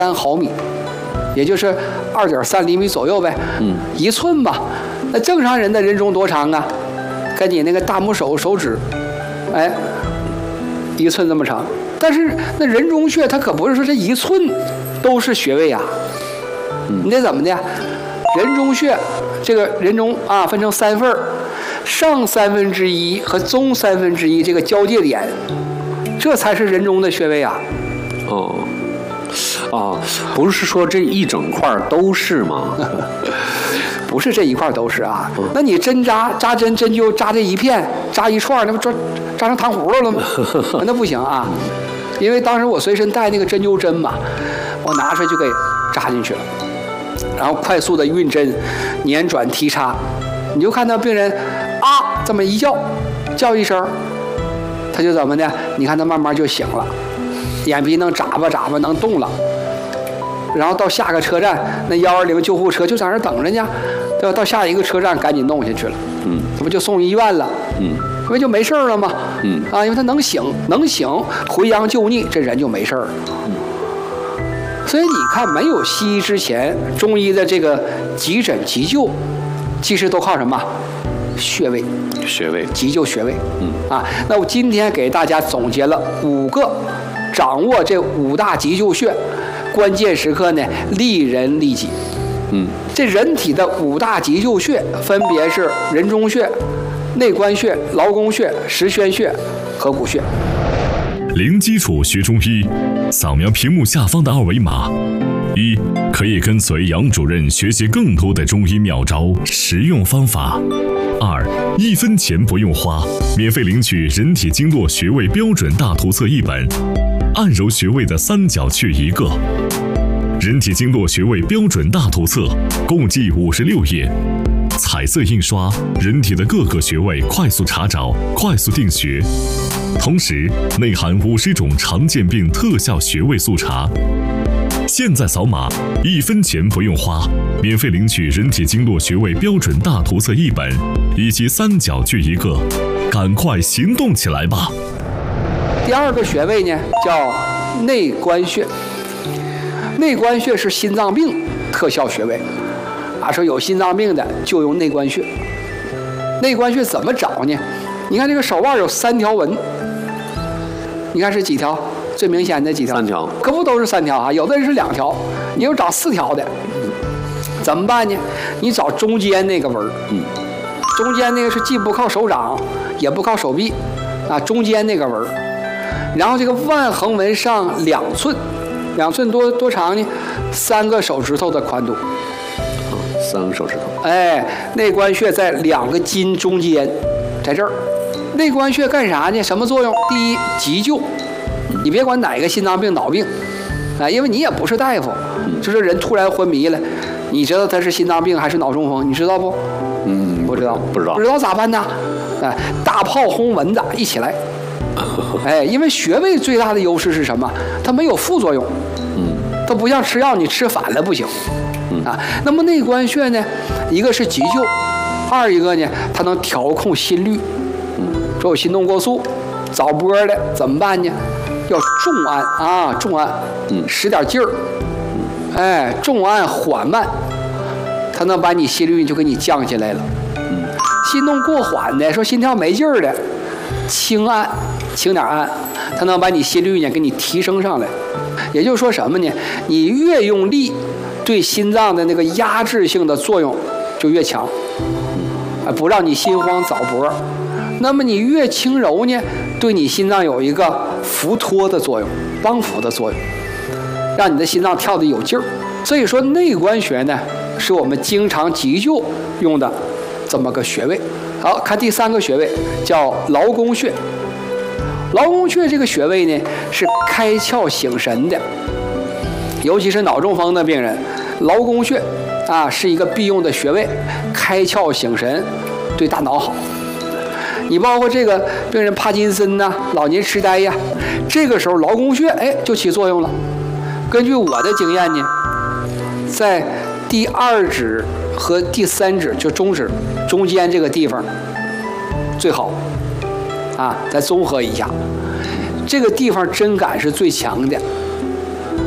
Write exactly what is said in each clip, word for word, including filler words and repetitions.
三毫米，也就是二点三厘米左右呗，嗯，一寸吧。那正常人的人中多长啊？跟你那个大拇手手指，哎，一寸这么长。但是那人中穴它可不是说这一寸都是穴位啊，你得怎么的呀？人中穴这个人中啊分成三份儿，上三分之一和中三分之一这个交界点，这才是人中的穴位啊。 哦。啊，不是说这一整块都是吗？ 不是这一块都是啊。那你针扎扎针针灸扎这一片扎一串，那不扎扎成糖葫芦了吗？那不行啊，因为当时我随身带那个针灸针嘛，我拿出来就给扎进去了，然后快速的运针，捻转提插，你就看到病人啊这么一叫，叫一声，他就怎么的？你看他慢慢就醒了，眼皮能眨巴眨巴，能动了。然后到下个车站，那幺二零救护车就在那等着呢，对吧？到下一个车站赶紧弄下去了，嗯，这不就送医院了，嗯，因为就没事了嘛，嗯啊，因为他能醒，能醒，回阳救逆，这人就没事了。嗯，所以你看，没有西医之前，中医的这个急诊急救，其实都靠什么？穴位， 穴位， 急救穴位，嗯啊，那我今天给大家总结了五个，掌握这五大急救穴。关键时刻呢，利人利己。嗯，这人体的五大急救穴分别是人中穴、内关穴、劳宫穴、实宣穴和骨穴。 零基础学中医，扫描屏幕下方的二维码。一，可以跟随杨主任学习更多的中医妙招、实用方法。二，一分钱不用花，免费领取人体经络穴位标准大图册一本。按揉穴位的三角穴一个，人体经络穴位标准大图册共计五十六页，彩色印刷，人体的各个穴位快速查找，快速定穴，同时内含五十种常见病特效穴位速查。现在扫码，一分钱不用花，免费领取人体经络穴位标准大图册一本以及三角穴一个，赶快行动起来吧！ 第二个穴位呢，叫内关穴。内关穴是心脏病特效穴位，啊，说有心脏病的就用内关穴。内关穴怎么找呢？你看这个手腕有三条纹，你看是几条？最明显的几条？ 三条。 可不都是三条啊？有的人是两条，你有找四条的，怎么办呢？你找中间那个纹，嗯，中间那个是既不靠手掌，也不靠手臂，啊，中间那个纹。然后这个腕横纹上两寸，两寸多多长呢？三个手指头的宽度。 啊，三个手指头。 哎，内关穴在两个筋中间，在这儿。内关穴干啥呢？什么作用？第一，急救。你别管哪个心脏病、脑病，啊，因为你也不是大夫，就是人突然昏迷了，你知道他是心脏病还是脑中风？你知道不？ 嗯， 不知道， 不知道， 不知道咋办呢？哎，大炮轰蚊子一起来。哎，因为穴位最大的优势是什么？它没有副作用。嗯，它不像吃药，你吃反了不行。嗯啊，那么内关穴呢，一个是急救，二一个呢，它能调控心率。嗯，说有心动过速、早搏的怎么办呢？要重按啊，重按，嗯，使点劲儿。哎，重按缓慢，它能把你心率就给你降下来了。嗯，心动过缓的，说心跳没劲儿的，轻按。轻点按，它能把你心率呢给你提升上来。也就是说什么呢？你越用力，对心脏的那个压制性的作用就越强，啊，不让你心慌早搏。那么你越轻柔呢，对你心脏有一个扶托的作用，帮扶的作用，让你的心脏跳得有劲儿。所以说内关穴呢，是我们经常急救用的这么个穴位。好，看第三个穴位叫劳宫穴。劳宫穴这个穴位呢，是开窍醒神的，尤其是脑中风的病人，劳宫穴啊是一个必用的穴位，开窍醒神，对大脑好。你包括这个病人帕金森呐、啊、老年痴呆呀，这个时候劳宫穴哎就起作用了。根据我的经验呢，在第二指和第三指就中指中间这个地方最好。啊，再综合一下，这个地方针感是最强的，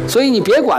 所以你别管